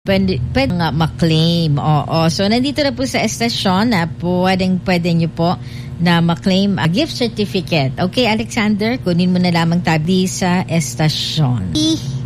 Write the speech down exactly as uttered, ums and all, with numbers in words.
Pwede, pwede nga maklaim. Oo. So, nandito na po sa estasyon na pwedeng pwede nyo po na maklaim a gift certificate. Okay, Alexander, kunin mo na lamang tabi sa estasyon.